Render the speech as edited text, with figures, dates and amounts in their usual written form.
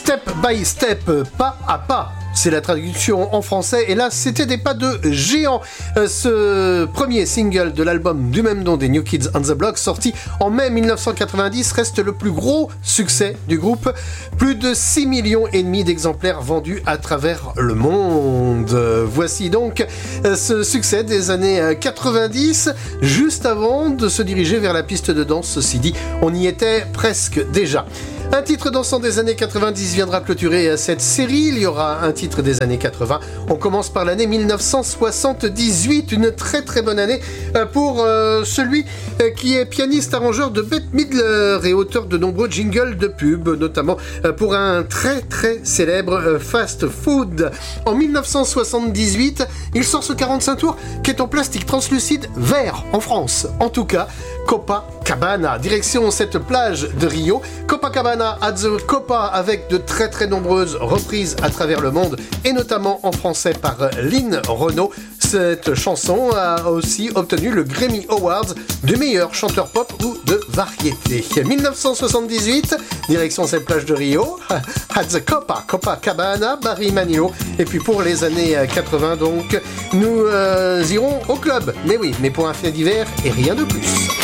Step by Step, pas à pas. C'est la traduction en français, et là c'était des pas de géant. Ce premier single de l'album du même nom des New Kids on the Block, sorti en mai 1990, reste le plus gros succès du groupe. Plus de 6,5 millions d'exemplaires vendus à travers le monde. Voici donc ce succès des années 90, juste avant de se diriger vers la piste de danse. Ceci dit, on y était presque déjà. Un titre dansant des années 90 viendra clôturer cette série. Il y aura un titre des années 80. On commence par l'année 1978, une très très bonne année pour celui qui est pianiste arrangeur de Bette Midler et auteur de nombreux jingles de pub, notamment pour un très très célèbre fast food. En 1978, il sort ce 45 tours qui est en plastique translucide vert en France. En tout cas, Copacabana, direction cette plage de Rio. Copacabana at the Copa, avec de très très nombreuses reprises à travers le monde, et notamment en français par Lynn Renaud. Cette chanson a aussi obtenu le Grammy Awards du meilleur chanteur pop ou de variété. 1978, direction cette plage de Rio, at the Copacabana, Barry Manilow. Et puis pour les années 80, donc, nous irons au club. Mais oui, mais pour un fait divers et rien de plus.